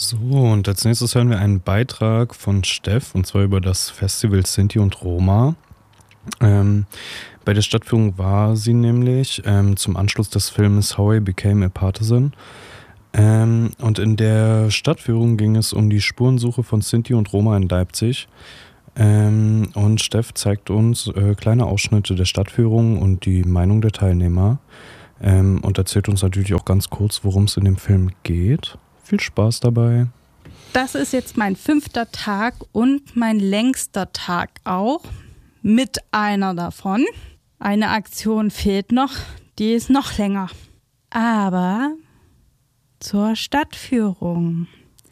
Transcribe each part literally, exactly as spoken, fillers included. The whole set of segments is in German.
So, und als nächstes hören wir einen Beitrag von Steff, und zwar über das Festival Sinti und Roma. Ähm, bei der Stadtführung war sie nämlich ähm, zum Anschluss des Films How I Became a Partisan. Ähm, und in der Stadtführung ging es um die Spurensuche von Sinti und Roma in Leipzig. Ähm, und Steff zeigt uns äh, kleine Ausschnitte der Stadtführung und die Meinung der Teilnehmer. Ähm, und erzählt uns natürlich auch ganz kurz, worum es in dem Film geht. Viel Spaß dabei. Das ist jetzt mein fünfter Tag und mein längster Tag auch. Mit einer davon. Eine Aktion fehlt noch, die ist noch länger. Aber zur Stadtführung.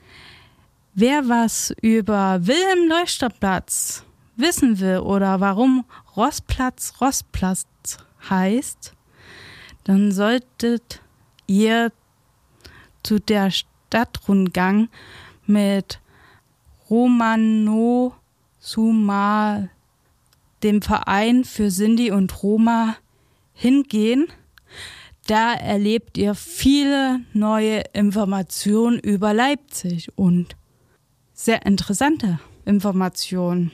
Wer was über Wilhelm-Leuchter-Platz wissen will oder warum Rossplatz Rossplatz heißt, dann solltet ihr zu der Stadtrundgang mit Romano Sumal, dem Verein für Sinti und Roma, hingehen. Da erlebt ihr viele neue Informationen über Leipzig und sehr interessante Informationen.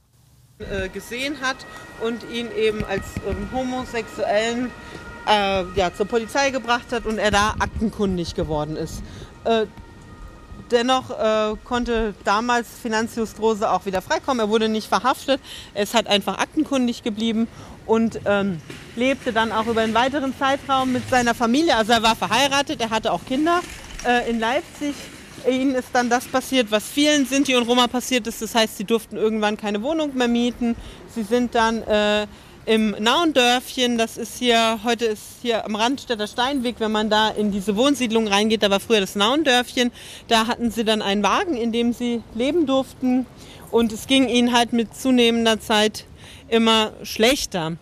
Gesehen hat und ihn eben als ähm, Homosexuellen äh, ja, zur Polizei gebracht hat und er da aktenkundig geworden ist. Äh, dennoch äh, konnte damals Finanzius Drose auch wieder freikommen. Er wurde nicht verhaftet, er ist halt einfach aktenkundig geblieben und ähm, lebte dann auch über einen weiteren Zeitraum mit seiner Familie. Also er war verheiratet, er hatte auch Kinder äh, in Leipzig. Ihnen ist dann das passiert, was vielen Sinti und Roma passiert ist. Das heißt, sie durften irgendwann keine Wohnung mehr mieten. Sie sind dann äh, im Nauendörfchen, das ist hier, heute ist hier am Randstädter Steinweg, wenn man da in diese Wohnsiedlung reingeht, da war früher das Nauendörfchen. Da hatten sie dann einen Wagen, in dem sie leben durften. Und es ging ihnen halt mit zunehmender Zeit immer schlechter.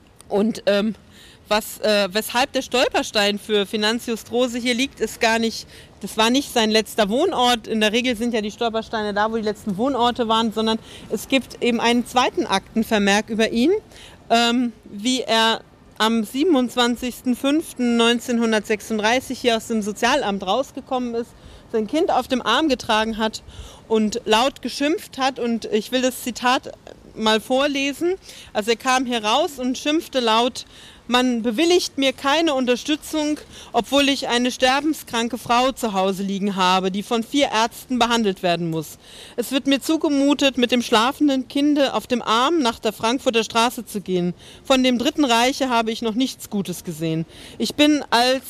Und ähm, was, äh, weshalb der Stolperstein für Finanzius Drose hier liegt, ist gar nicht, das war nicht sein letzter Wohnort. In der Regel sind ja die Stolpersteine da, wo die letzten Wohnorte waren, sondern es gibt eben einen zweiten Aktenvermerk über ihn, ähm, wie er am siebenundzwanzigsten fünften neunzehnhundertsechsunddreißig hier aus dem Sozialamt rausgekommen ist, sein Kind auf dem Arm getragen hat und laut geschimpft hat. Und ich will das Zitat mal vorlesen. Also er kam hier raus und schimpfte laut: Man bewilligt mir keine Unterstützung, obwohl ich eine sterbenskranke Frau zu Hause liegen habe, die von vier Ärzten behandelt werden muss. Es wird mir zugemutet, mit dem schlafenden Kinde auf dem Arm nach der Frankfurter Straße zu gehen. Von dem Dritten Reiche habe ich noch nichts Gutes gesehen. Ich bin als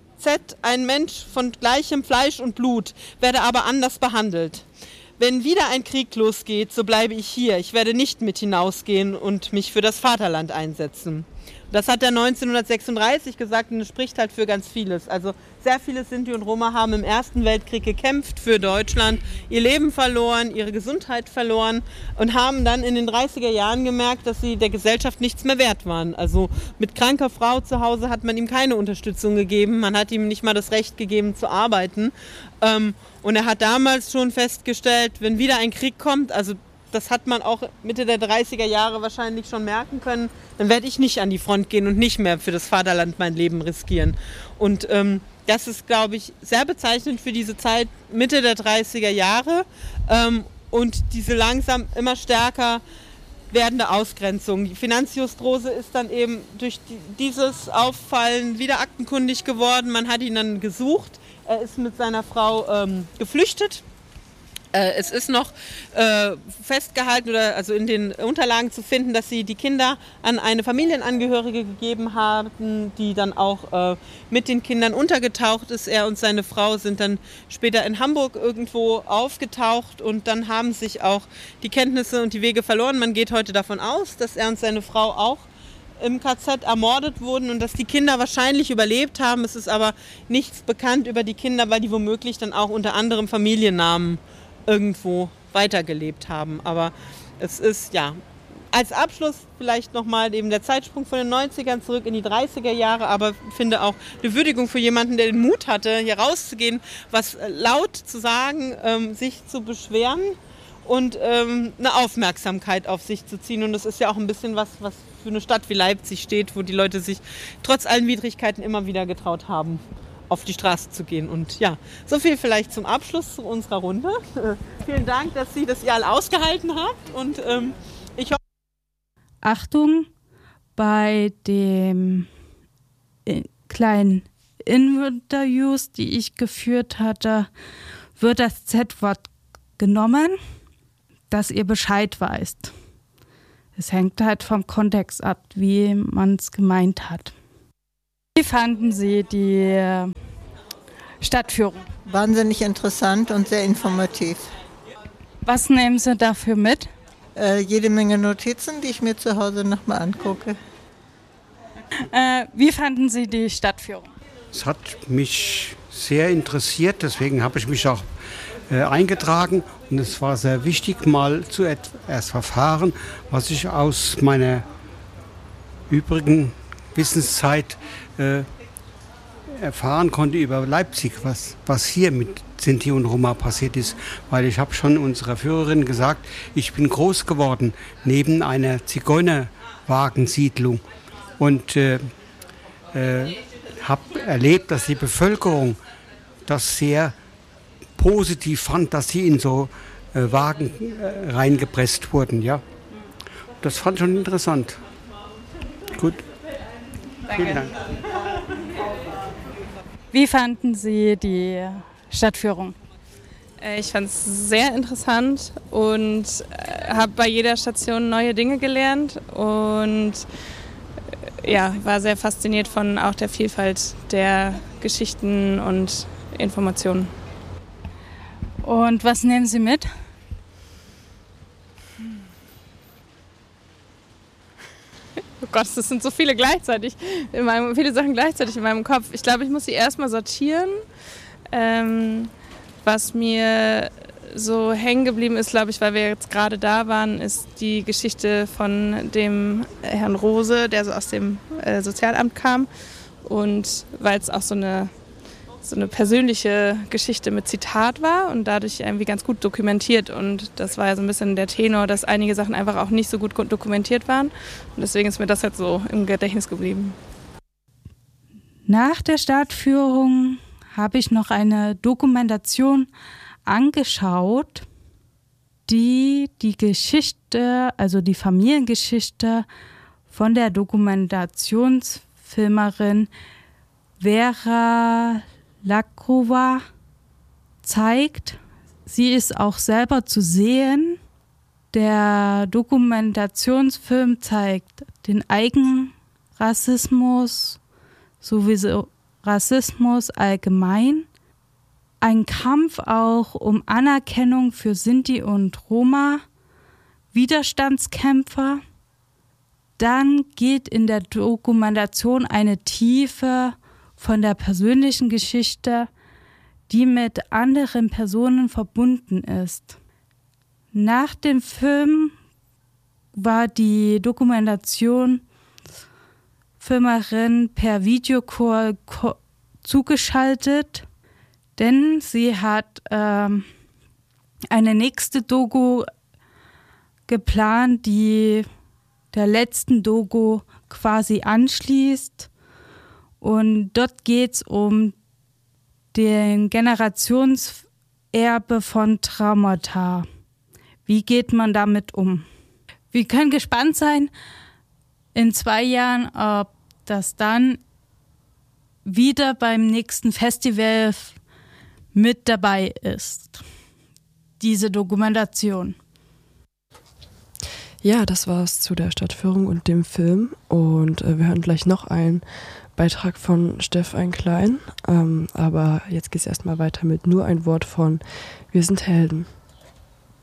Z ein Mensch von gleichem Fleisch und Blut, werde aber anders behandelt. Wenn wieder ein Krieg losgeht, so bleibe ich hier. Ich werde nicht mit hinausgehen und mich für das Vaterland einsetzen. Das hat er neunzehnhundertsechsunddreißig gesagt und das spricht halt für ganz vieles. Also sehr viele Sinti und Roma haben im Ersten Weltkrieg gekämpft für Deutschland, ihr Leben verloren, ihre Gesundheit verloren und haben dann in den dreißiger Jahren gemerkt, dass sie der Gesellschaft nichts mehr wert waren. Also mit kranker Frau zu Hause hat man ihm keine Unterstützung gegeben, man hat ihm nicht mal das Recht gegeben zu arbeiten. Und er hat damals schon festgestellt, wenn wieder ein Krieg kommt, also das hat man auch Mitte der dreißiger Jahre wahrscheinlich schon merken können, dann werde ich nicht an die Front gehen und nicht mehr für das Vaterland mein Leben riskieren. Und ähm, das ist, glaube ich, sehr bezeichnend für diese Zeit Mitte der dreißiger Jahre ähm, und diese langsam immer stärker werdende Ausgrenzung. Finanzius Drose ist dann eben durch die, dieses Auffallen wieder aktenkundig geworden. Man hat ihn dann gesucht. Er ist mit seiner Frau ähm, geflüchtet. Es ist noch äh, festgehalten oder also in den Unterlagen zu finden, dass sie die Kinder an eine Familienangehörige gegeben haben, die dann auch äh, mit den Kindern untergetaucht ist. Er und seine Frau sind dann später in Hamburg irgendwo aufgetaucht und dann haben sich auch die Kenntnisse und die Wege verloren. Man geht heute davon aus, dass er und seine Frau auch im K Z ermordet wurden und dass die Kinder wahrscheinlich überlebt haben. Es ist aber nichts bekannt über die Kinder, weil die womöglich dann auch unter anderem Familiennamen irgendwo weitergelebt haben. Aber es ist, ja, als Abschluss vielleicht nochmal eben der Zeitsprung von den neunzigern zurück in die dreißiger Jahre, aber ich finde auch eine Würdigung für jemanden, der den Mut hatte, hier rauszugehen, was laut zu sagen, ähm, sich zu beschweren und ähm, eine Aufmerksamkeit auf sich zu ziehen. Und das ist ja auch ein bisschen was, was für eine Stadt wie Leipzig steht, wo die Leute sich trotz allen Widrigkeiten immer wieder getraut haben, auf die Straße zu gehen. Und ja, so viel vielleicht zum Abschluss zu unserer Runde. Äh, vielen Dank, dass Sie das ja alle ausgehalten habt. Und ähm, ich hoffe... Achtung, bei dem äh, kleinen Interviews, die ich geführt hatte, wird das Z-Wort genommen, dass ihr Bescheid weißt. Es hängt halt vom Kontext ab, wie man es gemeint hat. Wie fanden Sie die Stadtführung? Wahnsinnig interessant und sehr informativ. Was nehmen Sie dafür mit? Äh, jede Menge Notizen, die ich mir zu Hause nochmal angucke. Äh, wie fanden Sie die Stadtführung? Es hat mich sehr interessiert, deswegen habe ich mich auch äh, eingetragen. Und es war sehr wichtig, mal zu etwas erfahren, was ich aus meiner übrigen Wissenszeit äh, erfahren konnte über Leipzig, was, was hier mit Sinti und Roma passiert ist. Weil ich habe schon unserer Führerin gesagt, ich bin groß geworden neben einer Zigeunerwagensiedlung und äh, äh, habe erlebt, dass die Bevölkerung das sehr positiv fand, dass sie in so äh, Wagen äh, reingepresst wurden. Ja. Das fand ich schon interessant. Gut. Danke. Vielen Dank. Wie fanden Sie die Stadtführung? Ich fand es sehr interessant und habe bei jeder Station neue Dinge gelernt und ja, war sehr fasziniert von auch der Vielfalt der Geschichten und Informationen. Und was nehmen Sie mit? Oh Gott, das sind so viele gleichzeitig, in meinem, viele Sachen gleichzeitig in meinem Kopf. Ich glaube, ich muss sie erstmal sortieren. Ähm, was mir so hängen geblieben ist, glaube ich, weil wir jetzt gerade da waren, ist die Geschichte von dem Herrn Rose, der so aus dem äh, Sozialamt kam. Und weil es auch so eine, so eine persönliche Geschichte mit Zitat war und dadurch irgendwie ganz gut dokumentiert. Und das war ja so ein bisschen der Tenor, dass einige Sachen einfach auch nicht so gut dokumentiert waren. Und deswegen ist mir das jetzt so im Gedächtnis geblieben. Nach der Stadtführung habe ich noch eine Dokumentation angeschaut, die die Geschichte, also die Familiengeschichte von der Dokumentationsfilmerin Vera Lagrova zeigt. Sie ist auch selber zu sehen. Der Dokumentationsfilm zeigt den Eigenrassismus sowie Rassismus allgemein. Ein Kampf auch um Anerkennung für Sinti und Roma, Widerstandskämpfer. Dann geht in der Dokumentation eine Tiefe von der persönlichen Geschichte, die mit anderen Personen verbunden ist. Nach dem Film war die Dokumentation Filmerin per Videocall ko- zugeschaltet, denn sie hat ähm, eine nächste Doku geplant, die der letzten Doku quasi anschließt. Und dort geht es um den Generationserbe von Traumata. Wie geht man damit um? Wir können gespannt sein in zwei Jahren, ob das dann wieder beim nächsten Festival mit dabei ist. Diese Dokumentation. Ja, das war's zu der Stadtführung und dem Film. Und äh, wir hören gleich noch einen Beitrag von Stefan Klein. Ähm, aber jetzt geht's erstmal weiter mit nur ein Wort von Wir sind Helden.